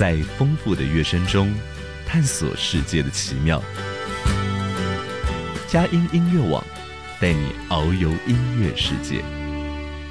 在丰富的乐声中探索世界的奇妙。佳音音乐网带你遨游音乐世界。